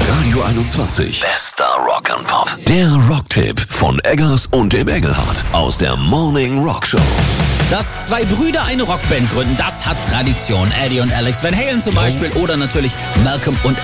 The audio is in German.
Radio 21. Bester Rock and Pop. Der Rocktipp von Eggers und dem Engelhardt aus der Morning Rock Show. Dass zwei Brüder eine Rockband gründen, das hat Tradition. Eddie und Alex Van Halen zum Beispiel oder natürlich Malcolm und